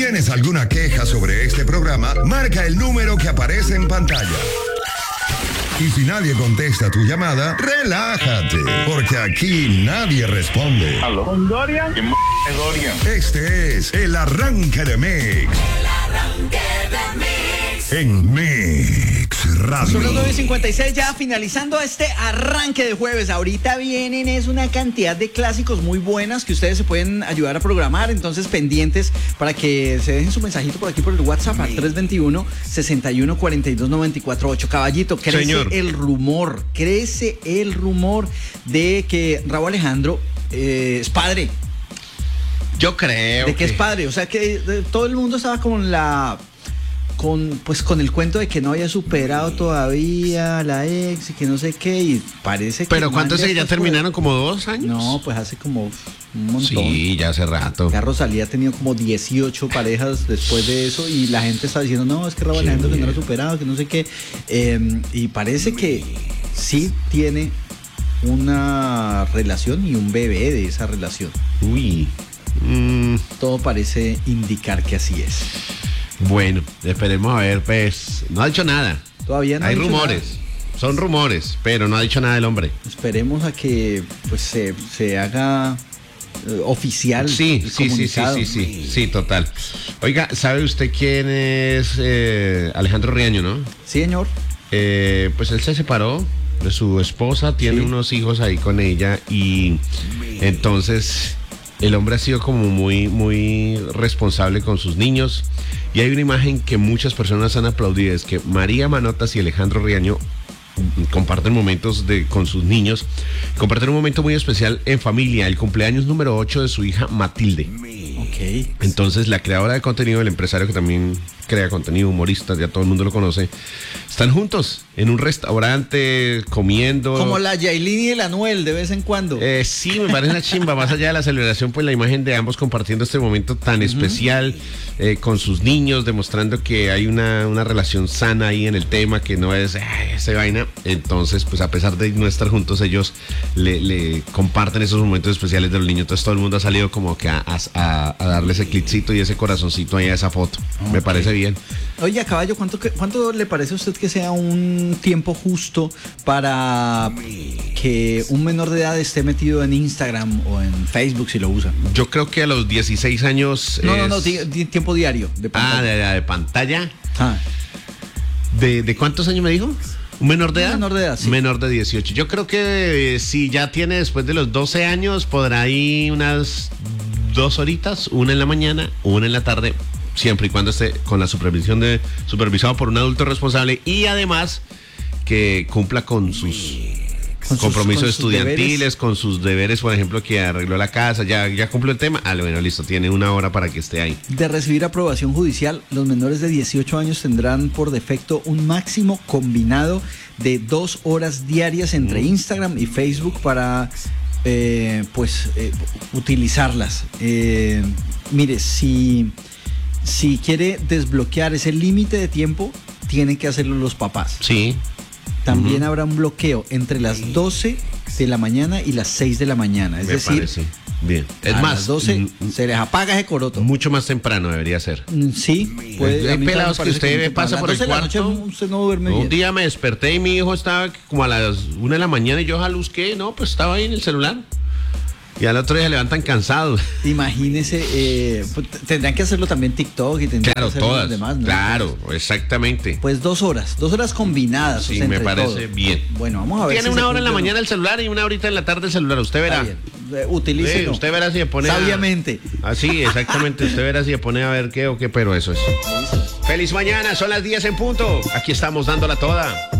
¿Tienes alguna queja sobre este programa? Marca el número que aparece en pantalla. Y si nadie contesta tu llamada, relájate, porque aquí nadie responde. ¿Aló? ¿Con Dorian? ¿Qué es Dorian? Este es el arranque de Mix. El arranque de Mix. En Mix Radio. Son las 9:56 ya finalizando este arranque de jueves. Ahorita vienen una cantidad de clásicos muy buenas que ustedes se pueden ayudar a programar. Entonces pendientes para que se dejen su mensajito por aquí por el WhatsApp al 321-6142-948. Caballito, crece el rumor de que Rauw Alejandro es padre. Yo creo de que es padre. O sea que todo el mundo estaba con el cuento de que no había superado todavía la ex y que no sé qué, y parece que... ¿Pero cuántos ya terminaron? ¿Como 2 años? No, pues hace como un montón. Sí, ya hace rato. Ya Rosalía ha tenido como 18 parejas después de eso y la gente está diciendo, no, es que Rauw Alejandro que no lo ha superado, que no sé qué. Y parece que sí tiene una relación y un bebé de esa relación. Uy. Todo parece indicar que así es. Bueno, esperemos a ver, pues. No ha dicho nada. Todavía no hay ha dicho rumores. Nada. Son rumores, pero no ha dicho nada el hombre. Esperemos a que pues se haga oficial. Sí, el sí, comunicado. sí, total. Oiga, ¿sabe usted quién es Alejandro Riaño, no? Sí, señor. Pues él se separó de su esposa, tiene unos hijos ahí con ella y entonces el hombre ha sido como muy responsable con sus niños. Y hay una imagen que muchas personas han aplaudido, es que María Manotas y Alejandro Riaño comparten momentos con sus niños, comparten un momento muy especial en familia, el cumpleaños número 8 de su hija Matilde. Okay. Entonces la creadora de contenido, el empresario que también crea contenido, humorista, ya todo el mundo lo conoce, están juntos en un restaurante comiendo. Como la Yailin y el Anuel de vez en cuando. Sí, me parece una chimba. Más allá de la celebración, pues la imagen de ambos compartiendo este momento tan especial con sus niños, demostrando que hay una relación sana ahí en el tema, que no es esa vaina. Entonces, pues a pesar de no estar juntos, ellos le comparten esos momentos especiales de los niños. Entonces todo el mundo ha salido como que a darle ese cliccito y ese corazoncito ahí a esa foto. Okay. Me parece bien. Oye, Caballo, ¿cuánto le parece a usted que sea un tiempo justo para que un menor de edad esté metido en Instagram o en Facebook si lo usa? Yo creo que a los 16 años... No, tiempo diario de pantalla. De pantalla. ¿De cuántos años me dijo? ¿Un menor de edad? Menor de edad, sí. Menor de 18. Yo creo que si ya tiene después de los 12 años, podrá ir unas 2 horitas, una en la mañana, una en la tarde, siempre y cuando esté con la supervisado por un adulto responsable y además que cumpla con sus compromisos estudiantiles, deberes. Con sus deberes, por ejemplo, que arregló la casa, ya cumplió el tema. Bueno, listo, tiene 1 hora para que esté ahí. De recibir aprobación judicial, los menores de 18 años tendrán por defecto un máximo combinado de 2 horas diarias entre Instagram y Facebook para utilizarlas. Mire, si quiere desbloquear ese límite de tiempo, tienen que hacerlo los papás. Sí. También habrá un bloqueo entre las 12 de la mañana y las 6 de la mañana. Es decir, parece bien. Es a más, las 12 se les apaga ese coroto. Mucho más temprano debería ser. Sí. Hay pelados que usted pasa por el cuarto. Usted no duerme bien. Un día me desperté y mi hijo estaba como a las 1 de la mañana y yo jalusqué. No, pues estaba ahí en el celular. Y al otro día se levantan cansados. Imagínese, tendrán que hacerlo también TikTok y tendrán que hacerlo todas, los demás, ¿no? Claro, exactamente. Pues 2 horas combinadas. Sí, me parece bien. Bueno, vamos a ver. Tiene 1 hora en la mañana el celular y 1 horita en la tarde el celular, usted verá. Utilícelo. Usted verá si se pone sabiamente. Sí, exactamente, usted verá si se pone a ver qué o qué, pero eso es. Feliz mañana, son las 10 en punto. Aquí estamos dándola toda.